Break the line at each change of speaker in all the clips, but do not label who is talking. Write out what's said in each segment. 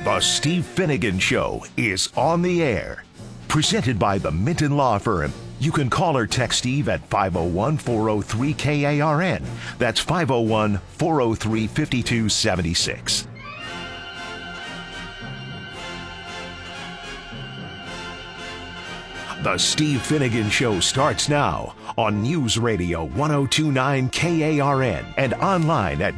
The Steve Finnegan Show is on the air. Presented by the Minton Law Firm. You can call or text Steve at 501-403-KARN. That's 501-403-5276. The Steve Finnegan Show starts now on News Radio 1029 KARN and online at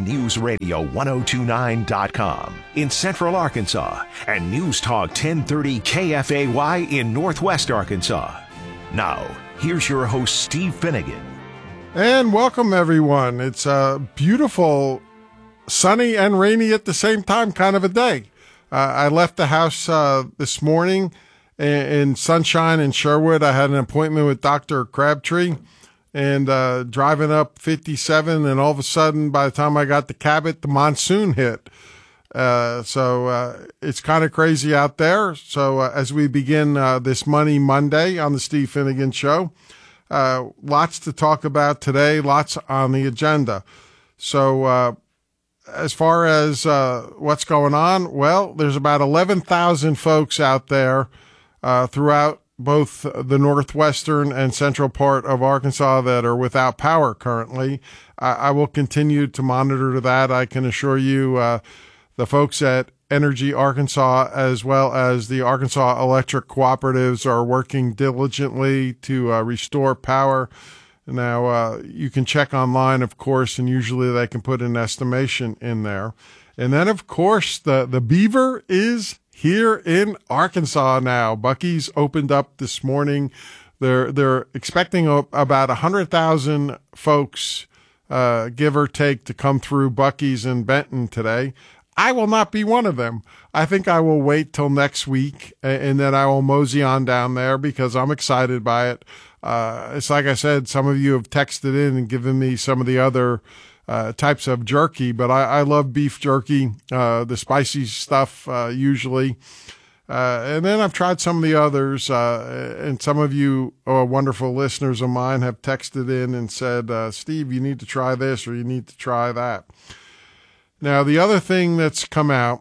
newsradio1029.com in Central Arkansas and News Talk 1030 KFAY in Northwest Arkansas. Now, here's your host, Steve Finnegan.
And welcome, everyone. It's a beautiful, sunny and rainy at the same time kind of a day. I left the house this morning in sunshine in Sherwood. I had an appointment with Dr. Crabtree and driving up 57, and all of a sudden, by the time I got to Cabot, the monsoon hit. So it's kind of crazy out there. So as we begin this Money Monday on the Steve Finnegan Show, lots to talk about today, lots on the agenda. So as far as what's going on, well, there's about 11,000 folks out there throughout both the northwestern and central part of Arkansas that are without power currently. I will continue to monitor that. I can assure you the folks at Energy Arkansas, as well as the Arkansas Electric Cooperatives, are working diligently to restore power. Now, you can check online, of course, and usually they can put an estimation in there. And then, of course, the beaver is here in Arkansas now. Buc-ee's opened up this morning. They're expecting about 100,000 folks, give or take, to come through Buc-ee's in Benton today. I will not be one of them. I think I will wait till next week, and then I will mosey on down there because I'm excited by it. It's like I said, some of you have texted in and given me some of the other types of jerky, but I love beef jerky, the spicy stuff, usually. And then I've tried some of the others, and some of you wonderful listeners of mine have texted in and said, Steve, you need to try this or you need to try that. Now, the other thing that's come out,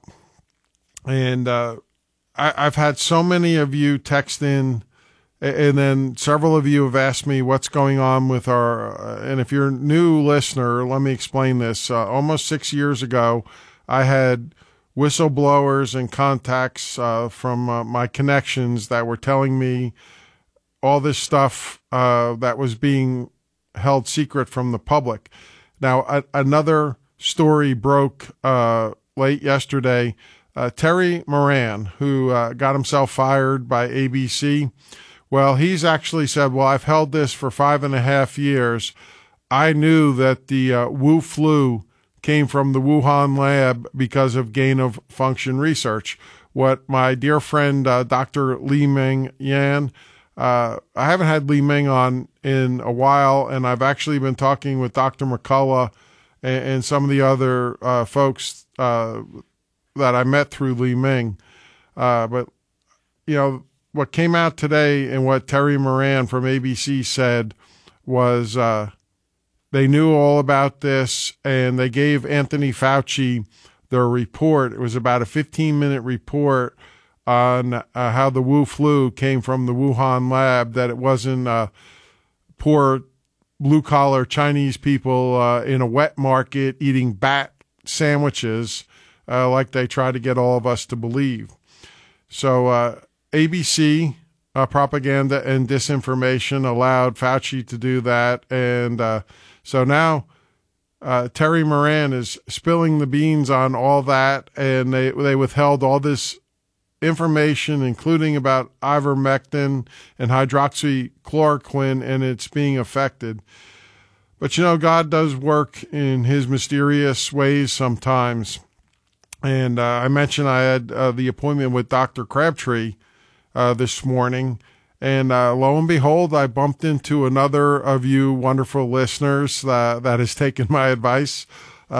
and I've had so many of you text in, and then several of you have asked me what's going on with our, and if you're a new listener, let me explain this. Almost 6 years ago, I had whistleblowers and contacts from my connections that were telling me all this stuff that was being held secret from the public. Now, another story broke late yesterday. Terry Moran, who got himself fired by ABC, well, he's actually said, well, I've held this for 5.5 years. I knew that the Wu flu came from the Wuhan lab because of gain of function research. What my dear friend, Dr. Li Meng Yan, I haven't had Li Meng on in a while, and I've actually been talking with Dr. McCullough and some of the other folks that I met through Li Meng. But, you know, what came out today and what Terry Moran from ABC said was they knew all about this, and they gave Anthony Fauci their report. It was about a 15-minute report on how the Wu flu came from the Wuhan lab, that it wasn't poor blue-collar Chinese people in a wet market eating bat sandwiches like they try to get all of us to believe. So ABC propaganda and disinformation allowed Fauci to do that. And so now Terry Moran is spilling the beans on all that, and they withheld all this information, including about ivermectin and hydroxychloroquine, and it's being affected. But, you know, God does work in his mysterious ways sometimes. And I mentioned I had the appointment with Dr. Crabtree this morning, and lo and behold, I bumped into another of you wonderful listeners that has taken my advice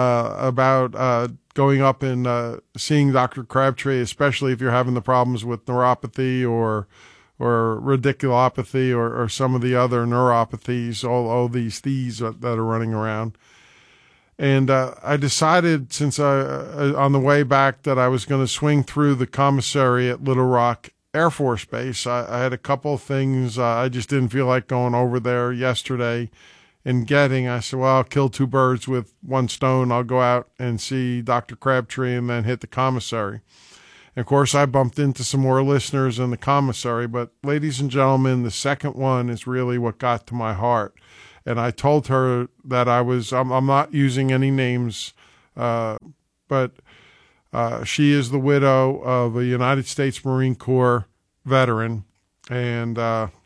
about going up and seeing Dr. Crabtree, especially if you're having the problems with neuropathy or radiculopathy or some of the other neuropathies, all these that are running around. And I decided, since on the way back, that I was going to swing through the commissary at Little Rock Air Force Base. I had a couple of things I just didn't feel like going over there yesterday and getting. I said, well, I'll kill two birds with one stone. I'll go out and see Dr. Crabtree and then hit the commissary. And of course, I bumped into some more listeners in the commissary. But ladies and gentlemen, the second one is really what got to my heart. And I told her that I'm not using any names, but she is the widow of a United States Marine Corps veteran. And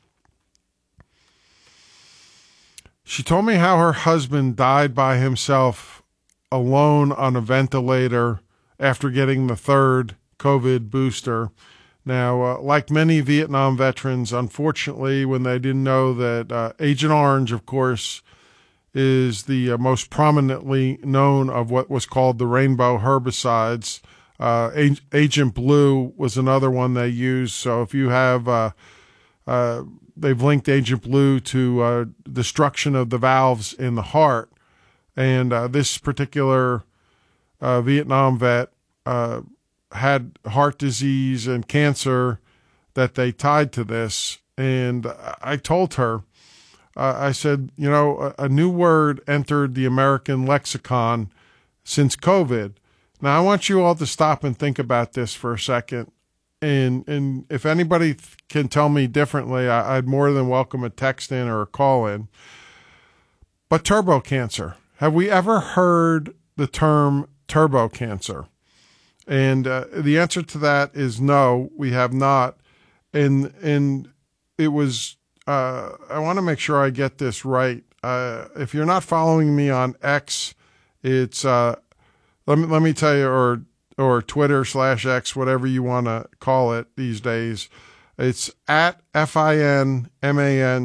she told me how her husband died by himself alone on a ventilator after getting the third COVID booster. Now, like many Vietnam veterans, unfortunately, when they didn't know that Agent Orange, of course, is the most prominently known of what was called the rainbow herbicides. Agent Blue was another one they used. So if you have, they've linked Agent Blue to destruction of the valves in the heart. And this particular Vietnam vet had heart disease and cancer that they tied to this. And I told her, I said, a new word entered the American lexicon since COVID. Now, I want you all to stop and think about this for a second. And if anybody can tell me differently, I'd more than welcome a text in or a call in. But turbo cancer. Have we ever heard the term turbo cancer? And the answer to that is no, we have not. And it was, I want to make sure I get this right. If you're not following me on X, it's, let me tell you, or Twitter /X, whatever you want to call it these days. It's at FINMAN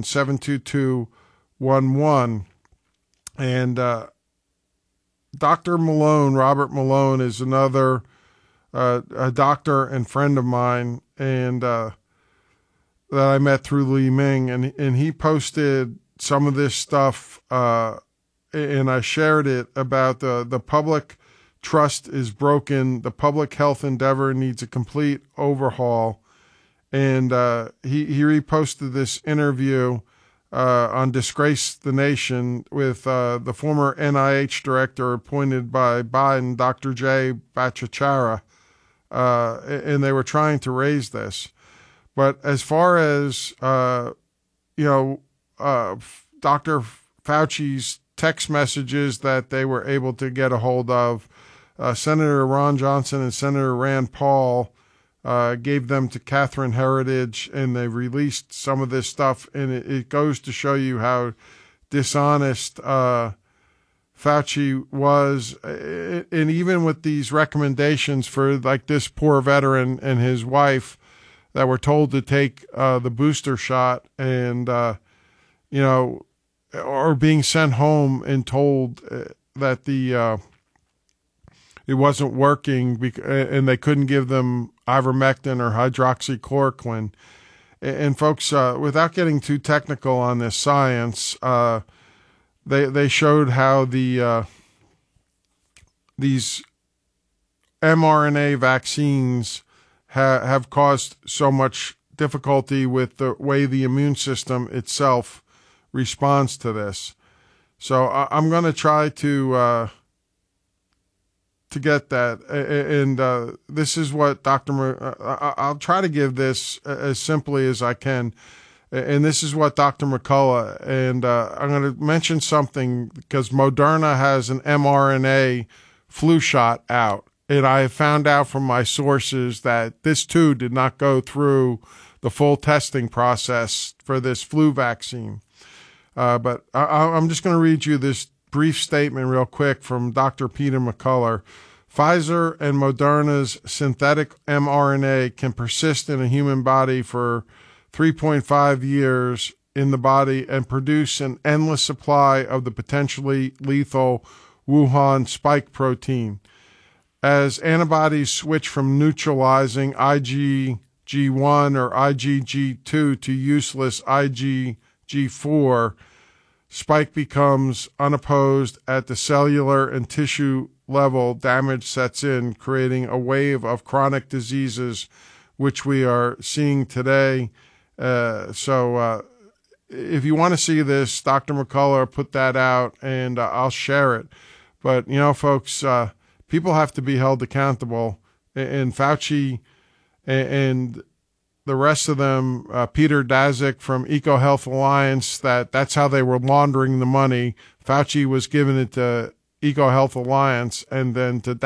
72211. And Dr. Malone, Robert Malone, is another a doctor and friend of mine, and that I met through Li Ming, and he posted some of this stuff, and I shared it about the public trust is broken. The public health endeavor needs a complete overhaul. And he reposted this interview on Disgrace the Nation with the former NIH director appointed by Biden, Dr. Jay Bhattacharya, and they were trying to raise this. But as far as, Dr. Fauci's text messages that they were able to get a hold of, Senator Ron Johnson and Senator Rand Paul gave them to Catherine Heritage, and they released some of this stuff. And it goes to show you how dishonest Fauci was. And even with these recommendations for like this poor veteran and his wife that were told to take the booster shot, and, or being sent home and told that it wasn't working, and they couldn't give them ivermectin or hydroxychloroquine. And folks, without getting too technical on this science, they showed how these mRNA vaccines have caused so much difficulty with the way the immune system itself responds to this. So I'm going to try to get that. And this is what I'll try to give this as simply as I can. And this is what Dr. McCullough, and I'm going to mention something because Moderna has an mRNA flu shot out. And I have found out from my sources that this too did not go through the full testing process for this flu vaccine. But I'm just going to read you this brief statement real quick from Dr. Peter McCullough. Pfizer and Moderna's synthetic mRNA can persist in a human body for 3.5 years in the body and produce an endless supply of the potentially lethal Wuhan spike protein. As antibodies switch from neutralizing IgG1 or IgG2 to useless IgG4, spike becomes unopposed at the cellular and tissue level, damage sets in, creating a wave of chronic diseases, which we are seeing today. So if you want to see this, Dr. McCullough put that out, and I'll share it. But, folks, people have to be held accountable. And Fauci and the rest of them, Peter Daszak from EcoHealth Alliance, that's how they were laundering the money. Fauci was giving it to EcoHealth Alliance and then to